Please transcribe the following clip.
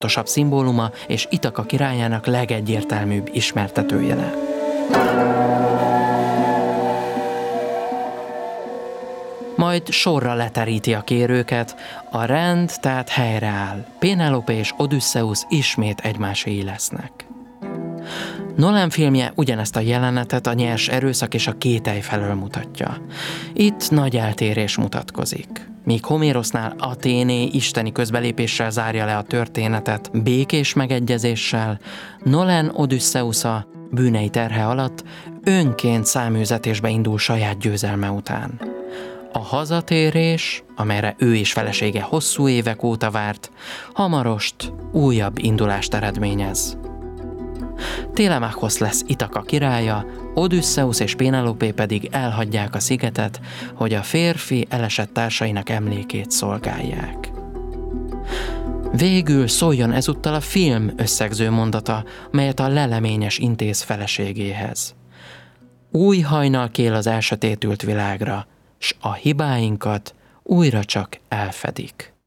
legfontosabb szimbóluma és Ithaka királyának legegyértelműbb ismertetőjele. Majd sorra leteríti a kérőket, a rend tehát helyreáll, Pénelope és Odüsszeusz ismét egymáséi lesznek. Nolan filmje ugyanezt a jelenetet a nyers erőszak és a kételj felől mutatja. Itt nagy eltérés mutatkozik. Míg Homérosznál Athéné isteni közbelépéssel zárja le a történetet békés megegyezéssel, Nolan Odüsszeusza bűnei terhe alatt önként száműzetésbe indul saját győzelme után. A hazatérés, amelyre ő és felesége hosszú évek óta várt, hamarost újabb indulást eredményez. Télemákhosz lesz Ithaka királya, Odüsszeusz és Pénelope pedig elhagyják a szigetet, hogy a férfi elesett társainak emlékét szolgálják. Végül szóljon ezúttal a film összegző mondata, melyet a leleményes intéz feleségéhez. Új hajnal kél az elsötétült világra, s a hibáinkat újra csak elfedik.